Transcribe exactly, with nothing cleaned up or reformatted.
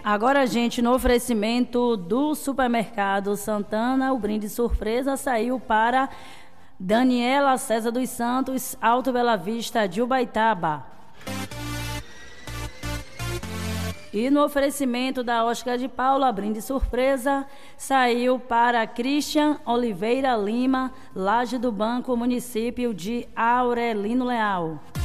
Agora, gente, no oferecimento do Supermercado Santana, o brinde surpresa saiu para Daniela César dos Santos, Alto Bela Vista, de Ubaitaba. E no oferecimento da Ótica de Paula, brinde surpresa, saiu para Christian Oliveira Lima, Laje do Banco, município de Aurelino Leal.